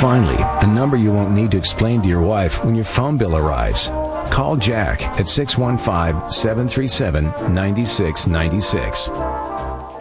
Finally, a number you won't need to explain to your wife when your phone bill arrives. Call Jack at 615-737-9696.